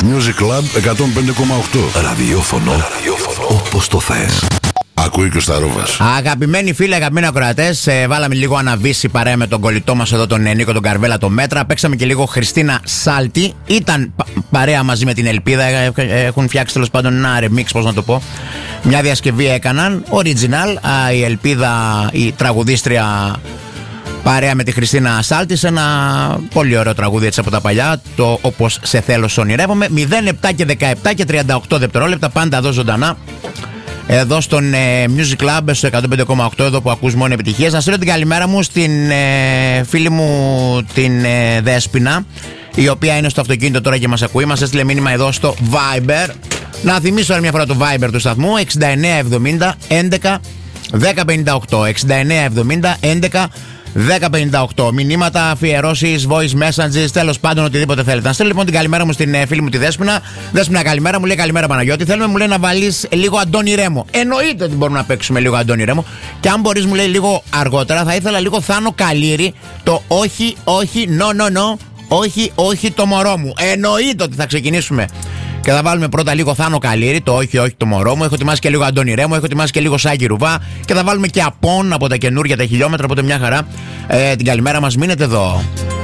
Music Club 105,8. Ραδιόφωνο όπως το θες. Ακούει και ο Σταρόβας. Αγαπημένοι φίλοι, αγαπημένοι ακροατές, βάλαμε λίγο αναβίση παρέα με τον κολλητό μας εδώ, τον Νίκο τον Καρβέλα, το Μέτρα. Παίξαμε και λίγο Χριστίνα Σάλτη. Ήταν παρέα μαζί με την Ελπίδα. Έχουν φτιάξει τέλος πάντων ένα remix, πώς να το πω. Μια διασκευή έκαναν. Original. Η Ελπίδα, η τραγουδίστρια, παρέα με τη Χριστίνα Σάλτη, σε ένα πολύ ωραίο τραγούδι έτσι από τα παλιά, το Όπως σε θέλω σ' ονειρεύομαι. 07 και 17 και 38 δευτερόλεπτα, πάντα εδώ ζωντανά. Εδώ στον Music Club στο 105,8, εδώ που ακούς μόνο επιτυχίες. Να στείλω την καλημέρα μου στην φίλη μου την Δέσποινα, η οποία είναι στο αυτοκίνητο τώρα και μας ακούει. Μας έστειλε μήνυμα εδώ στο Viber. Να θυμίσω άλλη μια φορά το Viber του σταθμού, 6970 11 1058. 6970 11 1058. Μηνύματα, αφιερώσεις, voice messages, τέλος πάντων οτιδήποτε θέλετε. Να στείλω λοιπόν την καλημέρα μου στην φίλη μου τη Δέσποινα. Δέσποινα, καλημέρα, μου λέει καλημέρα Παναγιώτη. Θέλουμε, μου λέει, να βάλεις λίγο Αντώνη Ρέμο. Εννοείται ότι μπορούμε να παίξουμε λίγο Αντώνη Ρέμο. Και αν μπορείς, μου λέει, λίγο αργότερα, θα ήθελα λίγο Θάνο Καλήρη. Το όχι, όχι, no, όχι, όχι το μωρό μου. Εννοείται ότι θα ξεκινήσουμε. Και θα βάλουμε πρώτα λίγο Θάνο Καλήρη, το όχι, όχι το μωρό μου. Έχω ετοιμάσει και λίγο Αντώνη Ρέμο, έχω ετοιμάσει και λίγο Σάκη Ρουβά. Και θα βάλουμε και Απόν από τα καινούργια τα χιλιόμετρα. Οπότε μια χαρά. Την καλημέρα μας, μείνετε εδώ.